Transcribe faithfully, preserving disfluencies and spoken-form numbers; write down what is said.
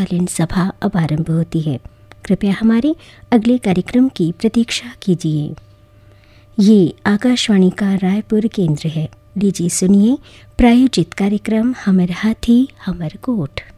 शीतकालीन सभा अब आरंभ होती है। कृपया हमारे अगले कार्यक्रम की प्रतीक्षा कीजिए। ये आकाशवाणी का रायपुर केंद्र है। लीजिए सुनिए प्रायोजित कार्यक्रम हमर हाथी हमर गोठ।